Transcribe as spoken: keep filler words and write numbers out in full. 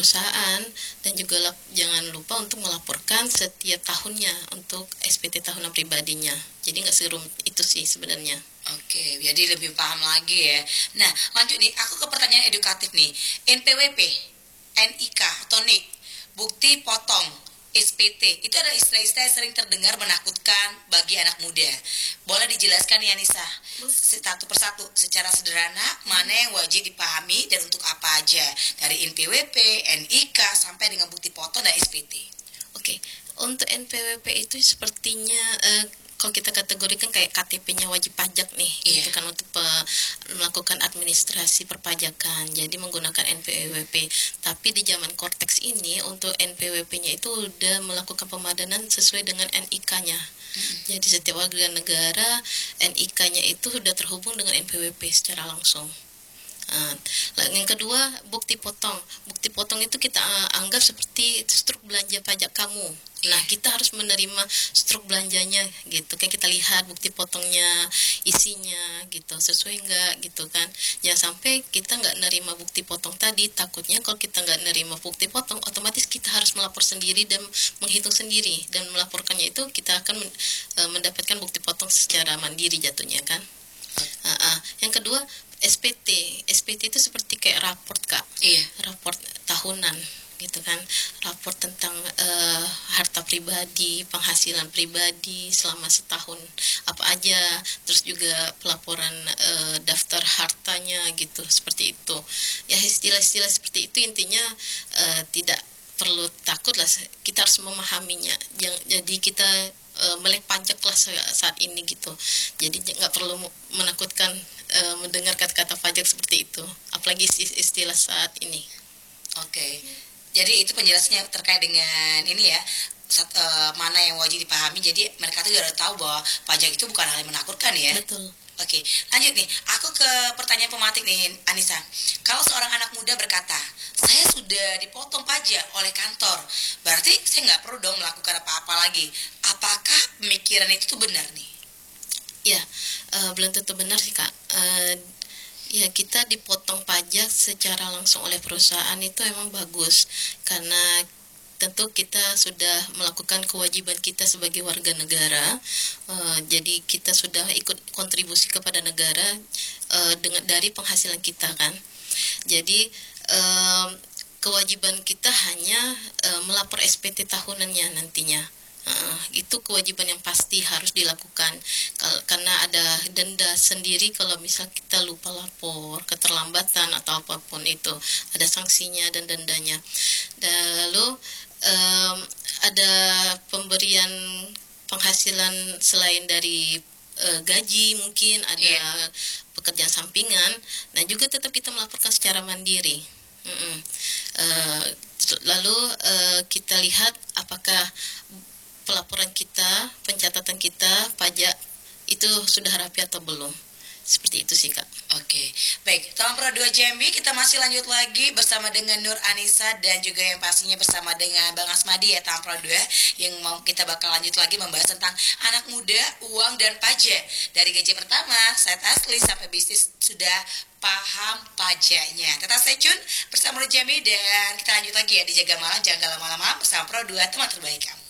perusahaan, dan juga lap- jangan lupa untuk melaporkan setiap tahunnya untuk S P T tahunan pribadinya. Jadi nggak serumit itu sih sebenarnya. Oke, jadi lebih paham lagi ya. Nah, lanjut nih, aku ke pertanyaan edukatif nih. N P W P, N I K atau N I K, bukti potong, S P T, itu adalah istilah-istilah yang sering terdengar menakutkan bagi anak muda. Boleh dijelaskan ya Nisa, satu persatu secara sederhana mana yang wajib dipahami dan untuk apa aja, dari N P W P, N I K sampai dengan bukti potong dan S P T. Oke, untuk N P W P itu sepertinya eh, kalau kita kategorikan kayak K T P-nya wajib pajak nih, Iya. itu kan untuk pe- melakukan administrasi perpajakan. Jadi menggunakan N P W P. Tapi di zaman Cortex ini untuk N P W P-nya itu udah melakukan pemadanan sesuai dengan N I K-nya. Jadi setiap warga negara N I K-nya itu sudah terhubung dengan N P W P secara langsung. Uh, yang kedua, bukti potong. Bukti potong itu kita uh, anggap seperti struk belanja pajak kamu. Nah, kita harus menerima struk belanjanya gitu. Kayak kita lihat bukti potongnya, isinya gitu, sesuai nggak gitu kan. Jangan sampai kita nggak nerima bukti potong tadi. Takutnya kalau kita nggak nerima bukti potong, otomatis kita harus melapor sendiri dan menghitung sendiri. Dan melaporkannya itu kita akan men- uh, mendapatkan bukti potong secara mandiri jatuhnya kan. Uh, uh. Yang kedua, S P T. S P T itu seperti kayak raport, Kak. Iya. Raport tahunan gitu kan. Raport tentang uh, harta pribadi, penghasilan pribadi selama setahun apa aja, terus juga pelaporan uh, daftar hartanya gitu, seperti itu. Ya, istilah-istilah seperti itu intinya uh, tidak perlu takut lah, kita harus memahaminya. Jadi kita e, melek pajak lah saat ini gitu. Jadi nggak perlu menakutkan e, mendengar kata-kata pajak seperti itu, apalagi istilah saat ini. Oke, jadi itu penjelasannya terkait dengan ini ya, sat, uh, mana yang wajib dipahami. Jadi mereka tuh udah tahu bahwa pajak itu bukan hal yang menakutkan ya. Betul. Oke, lanjut nih. Aku ke pertanyaan pematik nih, Anissa. Kalau seorang anak muda berkata, saya sudah dipotong pajak oleh kantor, berarti saya nggak perlu dong melakukan apa-apa lagi. Apakah pemikiran itu tuh benar nih? Ya, uh, belum tentu benar sih, Kak. Uh, Ya, kita dipotong pajak secara langsung oleh perusahaan itu emang bagus, karena tentu kita sudah melakukan kewajiban kita sebagai warga negara. Uh, jadi kita sudah ikut kontribusi kepada negara uh, dengan dari penghasilan kita kan. Jadi uh, kewajiban kita hanya uh, melapor S P T tahunannya nantinya. Uh, itu kewajiban yang pasti harus dilakukan. Kal- karena ada denda sendiri kalau misal kita lupa lapor, keterlambatan atau apapun itu, ada sanksinya dan dendanya. Dan lalu um, ada pemberian penghasilan selain dari uh, gaji, mungkin ada Iya. pekerjaan sampingan. Nah, juga tetap kita melaporkan secara mandiri. Mm-mm. Uh, lalu uh, kita lihat apakah pelaporan kita, pencatatan kita, pajak itu sudah rapi atau belum. Seperti itu sih, Kak. Oke, baik. Tahun Pro dua Jambi, kita masih lanjut lagi bersama dengan Nur Anissa dan juga yang pastinya bersama dengan Bang Asmadi ya, Tahun Pro dua, yang mau kita bakal lanjut lagi membahas tentang anak muda, uang dan pajak. Dari gaji pertama, set asli sampai bisnis sudah paham pajaknya. Tetap stay tune bersama Pro Jambi dan kita lanjut lagi ya di Jaga Malam, jangan lama-lama bersama Pro dua, teman terbaik kamu.